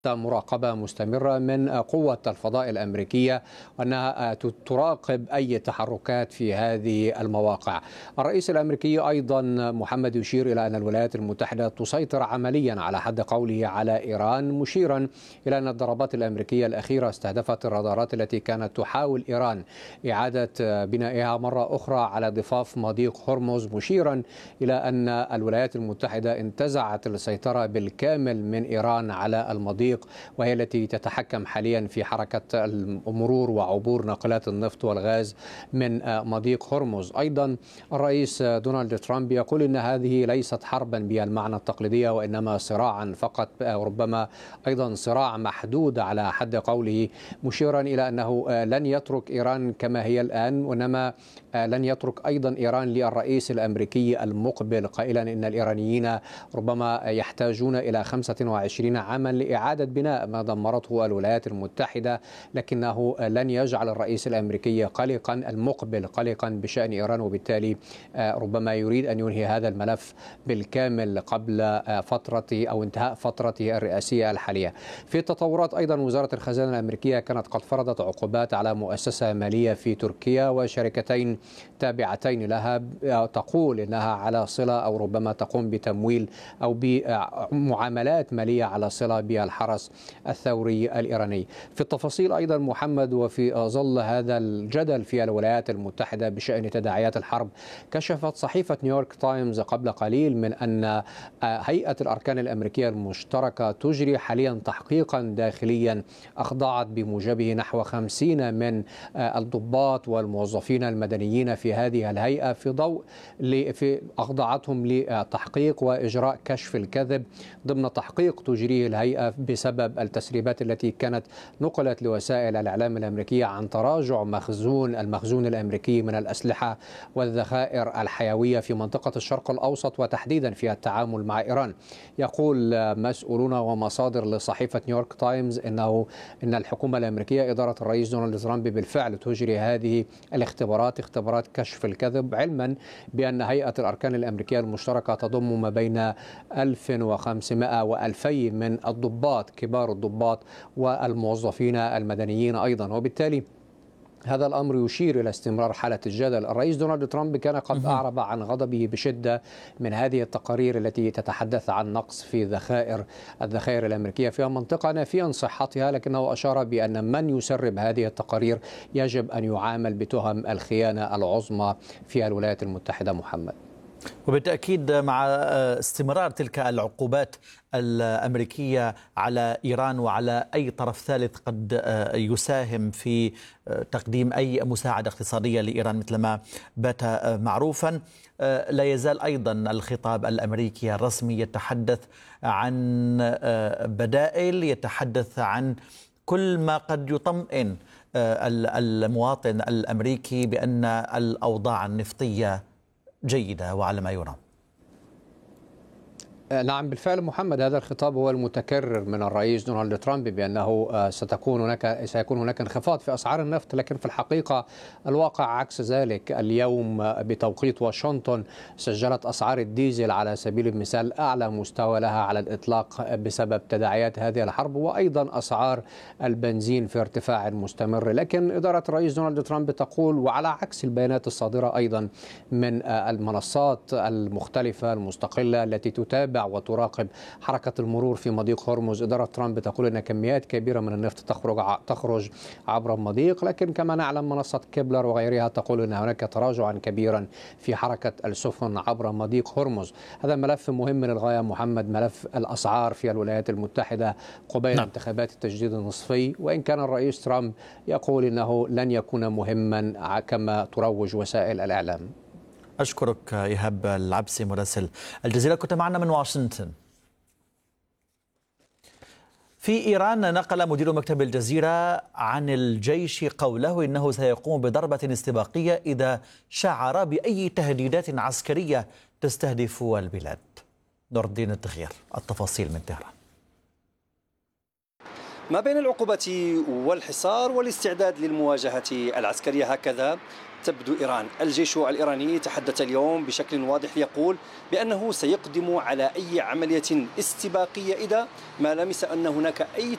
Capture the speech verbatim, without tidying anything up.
مراقبة مستمرة من قوة الفضاء الأمريكية، وأنها تراقب أي تحركات في هذه المواقع. الرئيس الأمريكي أيضا محمد يشير إلى أن الولايات المتحدة تسيطر عمليا على حد قوله على إيران، مشيرا إلى أن الضربات الأمريكية الأخيرة استهدفت الرادارات التي كانت تحاول إيران إعادة بنائها مرة أخرى على ضفاف مضيق هرمز، مشيرا إلى أن الولايات المتحدة انتزعت السيطرة بالكامل من إيران على المضيق، وهي التي تتحكم حاليا في حركة المرور وعبور ناقلات النفط والغاز من مضيق هرمز. أيضا الرئيس دونالد ترامب يقول إن هذه ليست حربا بالمعنى التقليدية، وإنما صراعا فقط، ربما أيضا صراع محدود على حد قوله، مشيرا إلى أنه لن يترك إيران كما هي الآن، وإنما لن يترك أيضا إيران للرئيس الأمريكي المقبل، قائلا إن الإيرانيين ربما يحتاجون إلى خمسة وعشرين عاما لإعادة بناء ما دمرته الولايات المتحدة، لكنه لن يجعل الرئيس الأمريكي قلقا المقبل قلقا بشأن إيران، وبالتالي ربما يريد أن ينهي هذا الملف بالكامل قبل فترة أو انتهاء فترته الرئاسية الحالية. في التطورات أيضا، وزارة الخزانة الأمريكية كانت قد فرضت عقوبات على مؤسسة مالية في تركيا وشركتين تابعتين لها تقول إنها على صلة أو ربما تقوم بتمويل أو بمعاملات مالية على صلة بالحرس الثوري الإيراني. في التفاصيل أيضا محمد، وفي ظل هذا الجدل في الولايات المتحدة بشأن تداعيات الحرب، كشفت صحيفة نيويورك تايمز قبل قليل من أن هيئة الأركان الأمريكية المشتركة تجري حاليا تحقيقا داخليا أخضعت بموجبه نحو خمسين من الضباط والموظفين المدنيين في هذه الهيئة في ضوء في أخضعتهم لتحقيق وإجراء كشف الكذب ضمن تحقيق تجريه الهيئة بسبب التسريبات التي كانت نقلت لوسائل الإعلام الأمريكية عن تراجع مخزون المخزون الأمريكي من الأسلحة والذخائر الحيوية في منطقة الشرق الأوسط، وتحديدا في التعامل مع إيران. يقول مسؤولون ومصادر لصحيفة نيويورك تايمز إنه إن الحكومة الأمريكية إدارة الرئيس دونالد ترامب بالفعل تجري هذه الاختبارات، اختبارات كشف الكذب، علما بأن هيئة الأركان الأمريكية المشتركة تضم ما بين ألف وخمسمائة وألفين من الضباط، كبار الضباط والموظفين المدنيين أيضا، وبالتالي هذا الأمر يشير إلى استمرار حالة الجدل. الرئيس دونالد ترامب كان قد أعرب عن غضبه بشدة من هذه التقارير التي تتحدث عن نقص في ذخائر الذخائر الأمريكية في منطقة نافيا صحتها، لكنه أشار بأن من يسرب هذه التقارير يجب أن يعامل بتهم الخيانة العظمى في الولايات المتحدة. محمد، وبالتأكيد مع استمرار تلك العقوبات الأمريكية على إيران وعلى أي طرف ثالث قد يساهم في تقديم أي مساعدة اقتصادية لإيران مثل ما بات معروفا، لا يزال أيضا الخطاب الأمريكي الرسمي يتحدث عن بدائل، يتحدث عن كل ما قد يطمئن المواطن الأمريكي بأن الأوضاع النفطية جيدة وعلى ما يرام. نعم بالفعل محمد، هذا الخطاب هو المتكرر من الرئيس دونالد ترامب بأنه ستكون هناك سيكون هناك انخفاض في أسعار النفط، لكن في الحقيقة الواقع عكس ذلك. اليوم بتوقيت واشنطن سجلت أسعار الديزل على سبيل المثال أعلى مستوى لها على الإطلاق بسبب تداعيات هذه الحرب، وأيضا أسعار البنزين في ارتفاع مستمر. لكن إدارة الرئيس دونالد ترامب تقول، وعلى عكس البيانات الصادرة أيضا من المنصات المختلفة المستقلة التي تتابع وتراقب حركة المرور في مضيق هرمز، إدارة ترامب تقول أن كميات كبيرة من النفط تخرج تخرج عبر المضيق، لكن كما نعلم منصة كيبلر وغيرها تقول أن هناك تراجعا كبيرا في حركة السفن عبر مضيق هرمز. هذا ملف مهم للغاية محمد، ملف الأسعار في الولايات المتحدة قبيل نعم. انتخابات التجديد النصفي، وإن كان الرئيس ترامب يقول أنه لن يكون مهما كما تروج وسائل الإعلام. أشكرك إيهاب العبسي مراسل الجزيرة، كنت معنا من واشنطن. في إيران نقل مدير مكتب الجزيرة عن الجيش قوله إنه سيقوم بضربة استباقية إذا شعر بأي تهديدات عسكرية تستهدف البلاد. نور الدين التغيير، التفاصيل من طهران. ما بين العقوبة والحصار والاستعداد للمواجهة العسكرية، هكذا تبدو إيران. الجيش الإيراني تحدث اليوم بشكل واضح، يقول بأنه سيقدم على أي عملية استباقية إذا ما لمس أن هناك أي